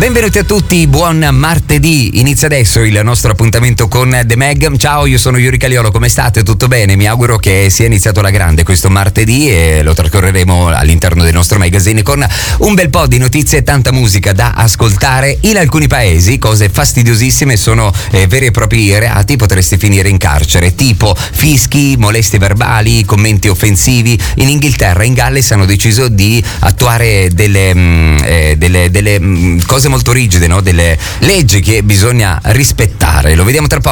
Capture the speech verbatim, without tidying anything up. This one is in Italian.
Benvenuti a tutti, buon martedì. Inizia adesso il nostro appuntamento con The Mag. Ciao, io sono Yuri Caliolo, come state? Tutto bene? Mi auguro che sia iniziato alla grande questo martedì e lo trascorreremo all'interno del nostro magazine con un bel po' di notizie e tanta musica da ascoltare. In alcuni paesi cose fastidiosissime sono eh, veri e propri reati, potresti finire in carcere, tipo fischi, molestie verbali, commenti offensivi. In Inghilterra, in Galles hanno deciso di attuare delle, mh, eh, delle, delle mh, cose molto rigide, no? Delle leggi che bisogna rispettare. Lo vediamo tra poco.